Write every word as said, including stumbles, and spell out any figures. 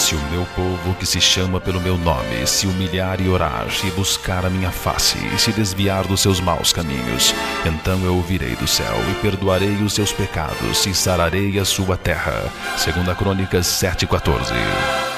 Se o meu povo que se chama pelo meu nome se humilhar e orar e buscar a minha face e se desviar dos seus maus caminhos, então eu ouvirei do céu e perdoarei os seus pecados e sararei a sua terra. Segunda Crônicas sete, quatorze.